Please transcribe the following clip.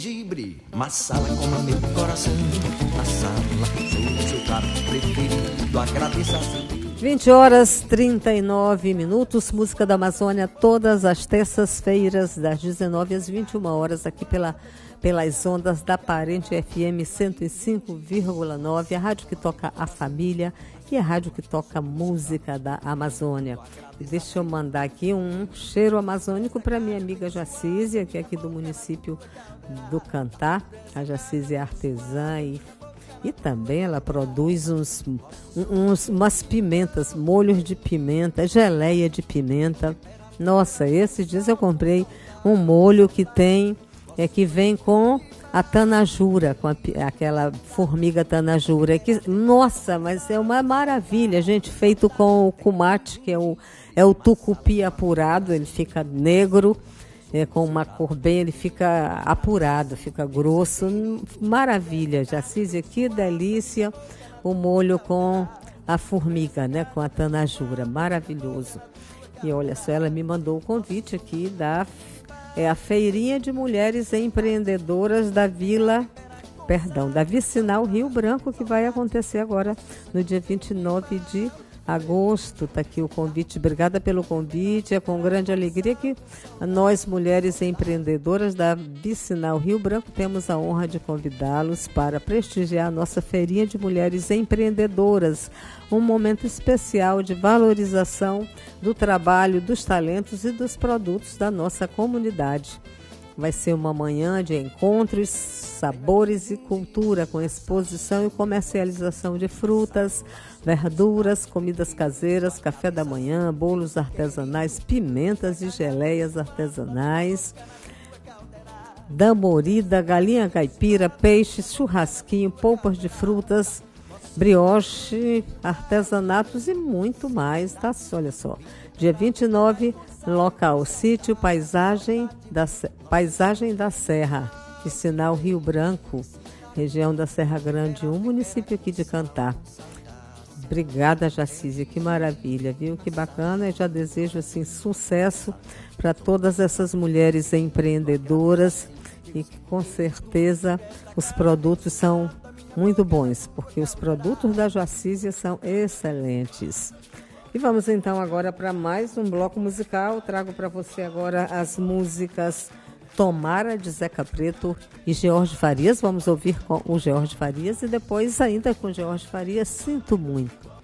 Gengibre, massala como meu coração. Massala, sou seu prato preferido. Agradeça assim. 20h39, música da Amazônia, todas as terças-feiras, das 19 às 21 horas, aqui pelas ondas da Parente FM 105,9, a rádio que toca a família e a rádio que toca a música da Amazônia. E deixa eu mandar aqui um cheiro amazônico para minha amiga Jacísia, que é aqui do município do Cantá. A Jacísia é artesã e também ela produz umas pimentas, molhos de pimenta, geleia de pimenta. Nossa, esses dias eu comprei um molho que vem com a tanajura, com aquela formiga tanajura. Nossa, mas é uma maravilha, gente, feito com o cumate, que é o tucupi apurado, ele fica negro. Com uma cor bem, ele fica apurado, fica grosso, maravilha, Jacísia, que delícia, o molho com a formiga, né, com a tanajura, maravilhoso. E olha só, ela me mandou o convite aqui da Feirinha de Mulheres Empreendedoras da Vicinal Rio Branco, que vai acontecer agora no dia 29 de agosto. Está aqui o convite, obrigada pelo convite, é com grande alegria que nós, mulheres empreendedoras da Vicinal Rio Branco, temos a honra de convidá-los para prestigiar a nossa Feirinha de Mulheres Empreendedoras, um momento especial de valorização do trabalho, dos talentos e dos produtos da nossa comunidade. Vai ser uma manhã de encontros, sabores e cultura, com exposição e comercialização de frutas, verduras, comidas caseiras, café da manhã, bolos artesanais, pimentas e geleias artesanais, damorida, galinha caipira, peixes, churrasquinho, polpas de frutas, brioche, artesanatos e muito mais, tá? Olha só, dia 29, local, sítio Paisagem da Serra, Vicinal Rio Branco, região da Serra Grande 1, município aqui de Cantá. Obrigada, Jacísia, que maravilha, viu? Que bacana, e já desejo assim sucesso para todas essas mulheres empreendedoras e que com certeza os produtos são muito bons, porque os produtos da Jacísia são excelentes. E vamos então agora para mais um bloco musical. Trago para você agora as músicas Tomara, de Zeca Preto e George Farias. Vamos ouvir com o George Farias e depois ainda com George Farias, Sinto Muito.